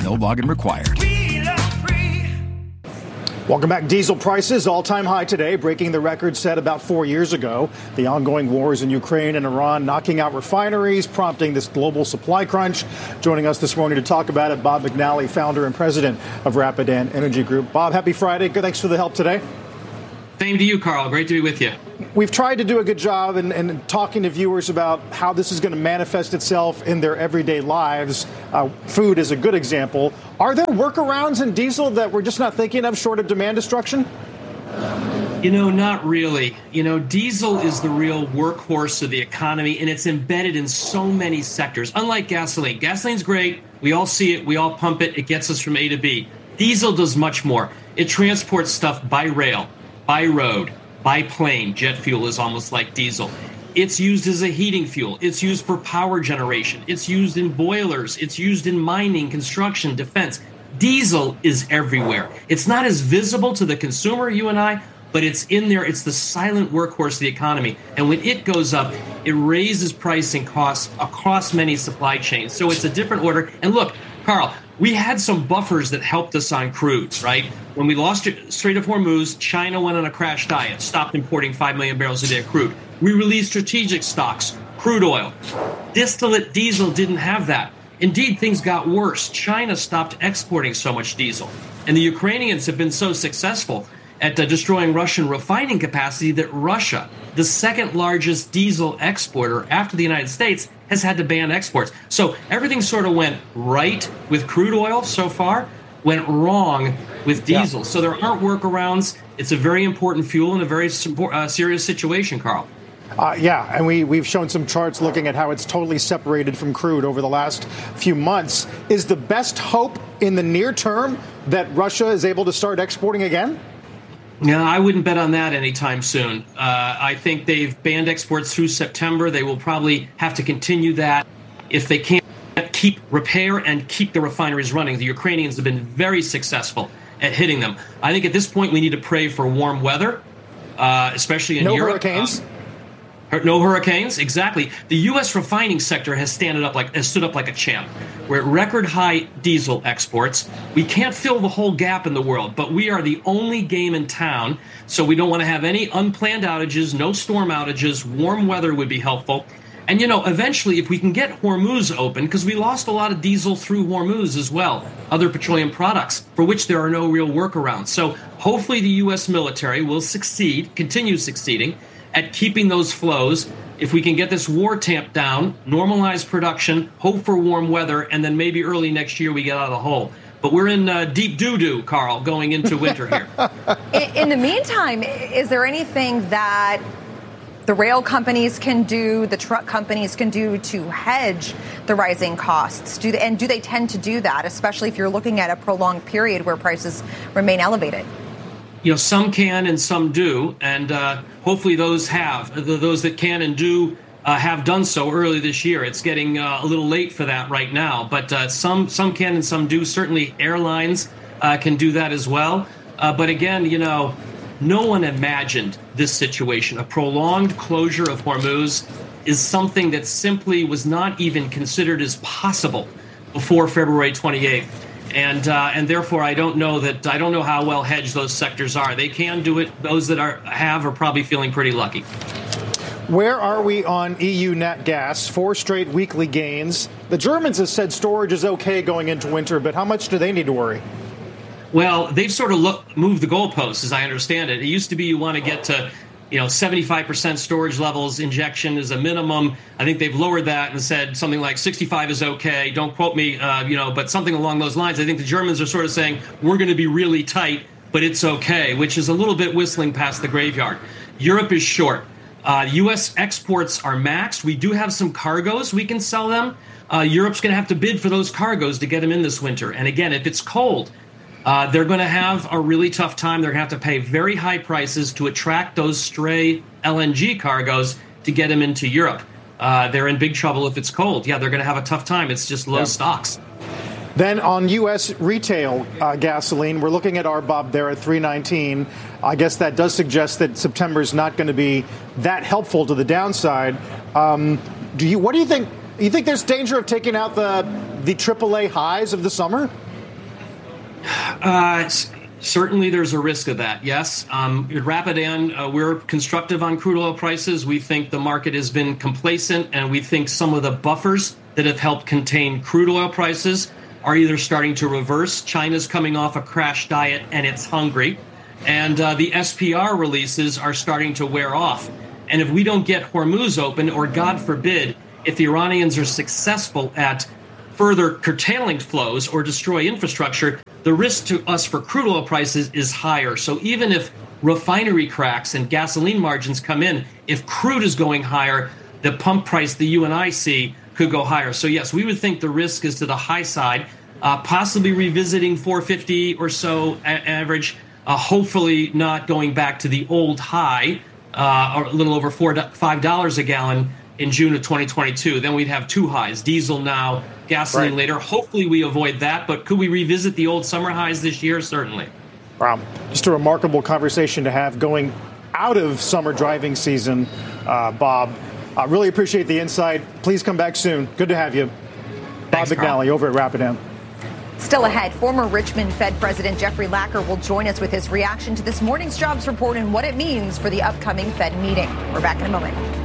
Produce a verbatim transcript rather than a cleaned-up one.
No login required. Welcome back. Diesel prices all-time high today, breaking the record set about four years ago. The ongoing wars in Ukraine and Iran knocking out refineries, prompting this global supply crunch. Joining us this morning to talk about it, Bob McNally, founder and president of Rapidan Energy Group. Bob, happy Friday. Good. Thanks for the help today. Same to you, Carl. Great to be with you. We've tried to do a good job in, in talking to viewers about how this is going to manifest itself in their everyday lives. Uh, food is a good example. Are there workarounds in diesel that we're just not thinking of, short of demand destruction? You know, not really. You know, diesel is the real workhorse of the economy, and it's embedded in so many sectors. Unlike gasoline. Gasoline's great. We all see it. We all pump it. It gets us from A to B. Diesel does much more. It transports stuff by rail, by road, by plane. Jet fuel is almost like diesel. It's used as a heating fuel. It's used for power generation. It's used in boilers. It's used in mining, construction, defense. Diesel is everywhere. It's not as visible to the consumer, you and I, but it's in there. It's the silent workhorse of the economy. And when it goes up, it raises pricing costs across many supply chains. So it's a different order. And look, Carl, we had some buffers that helped us on crude, right? When we lost Strait of Hormuz, China went on a crash diet, stopped importing five million barrels a day of crude. We released strategic stocks, crude oil. Distillate diesel didn't have that. Indeed, things got worse. China stopped exporting so much diesel. And the Ukrainians have been so successful at uh, destroying Russian refining capacity that Russia, the second largest diesel exporter after the United States, has had to ban exports. So everything sort of went right with crude oil so far, went wrong with diesel. Yeah. So there aren't workarounds. It's a very important fuel in a very uh, serious situation, Carl. Uh, yeah, and we, we've shown some charts looking at how it's totally separated from crude over the last few months. Is the best hope in the near term that Russia is able to start exporting again? No, I wouldn't bet on that anytime soon. Uh, I think they've banned exports through September. They will probably have to continue that if they can't keep repair and keep the refineries running. The Ukrainians have been very successful at hitting them. I think at this point we need to pray for warm weather, uh, especially in no Europe. Hurricanes. Uh, No hurricanes, exactly. The U S refining sector has standed up like has stood up like a champ. We're at record high diesel exports. We can't fill the whole gap in the world, but we are the only game in town. So we don't want to have any unplanned outages, no storm outages. Warm weather would be helpful. And, you know, eventually, if we can get Hormuz open, because we lost a lot of diesel through Hormuz as well, other petroleum products for which there are no real workarounds. So hopefully the U S military will succeed, continue succeeding at keeping those flows. If we can get this war tamped down, normalize production, hope for warm weather, and then maybe early next year we get out of the hole. But we're in uh, deep doo-doo, Carl, going into winter here. in, in the meantime, is there anything that the rail companies can do, the truck companies can do to hedge the rising costs? Do they, and do they tend to do that, especially if you're looking at a prolonged period where prices remain elevated? You know, some can and some do, and uh, hopefully those have. Those that can and do uh, have done so early this year. It's getting uh, a little late for that right now, but uh, some some can and some do. Certainly airlines uh, can do that as well. Uh, but again, you know, no one imagined this situation. A prolonged closure of Hormuz is something that simply was not even considered as possible before February twenty-eighth. And uh, and therefore, I don't know that I don't know how well hedged those sectors are. They can do it. Those that are have are probably feeling pretty lucky. Where are we on E U nat gas? Four straight weekly gains. The Germans have said storage is okay going into winter, but how much do they need to worry? Well, they've sort of look, moved the goalposts, as I understand it. It used to be you want to get to, you know, seventy-five percent storage levels, injection is a minimum. I think they've lowered that and said something like sixty-five is okay. Don't quote me, uh, you know, but something along those lines. I think the Germans are sort of saying we're going to be really tight, but it's okay, which is a little bit whistling past the graveyard. Europe is short. Uh, U S exports are maxed. We do have some cargoes. We can sell them. Uh, Europe's going to have to bid for those cargoes to get them in this winter. And again, if it's cold, Uh, they're going to have a really tough time. They're going to have to pay very high prices to attract those stray L N G cargoes to get them into Europe. Uh, they're in big trouble if it's cold. Yeah, they're going to have a tough time. It's just low yeah. stocks. Then on U S retail uh, gasoline, we're looking at R B O B there at three nineteen. I guess that does suggest that September is not going to be that helpful to the downside. Um, do you? What do you think? You think there's danger of taking out the the triple A highs of the summer? Uh, certainly there's a risk of that, yes. Um, at Rapidan, uh, we're constructive on crude oil prices. We think the market has been complacent, and we think some of the buffers that have helped contain crude oil prices are either starting to reverse. China's coming off a crash diet, and it's hungry. And uh, the S P R releases are starting to wear off. And if we don't get Hormuz open, or God forbid, if the Iranians are successful at further curtailing flows or destroy infrastructure, the risk to us for crude oil prices is higher. So even if refinery cracks and gasoline margins come in, if crude is going higher, the pump price that you and I see could go higher. So yes, we would think the risk is to the high side, uh, possibly revisiting four fifty or so a- average, uh, hopefully not going back to the old high, uh, or a little over four, five dollars a gallon in June of twenty twenty-two. Then we'd have two highs, diesel now, gasoline right. later. Hopefully we avoid that, but could we revisit the old summer highs this year? Certainly. Wow. Just a remarkable conversation to have going out of summer driving season, uh, Bob. I uh, really appreciate the insight. Please come back soon. Good to have you. Thanks, Bob McNally over at Rapidan. Still ahead, former Richmond Fed President Jeffrey Lacker will join us with his reaction to this morning's jobs report and what it means for the upcoming Fed meeting. We're back in a moment.